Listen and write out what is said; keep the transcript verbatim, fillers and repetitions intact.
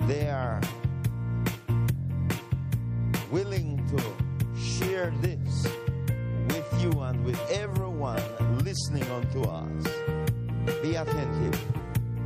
they are willing to share this with you and with everyone listening unto us. Be attentive.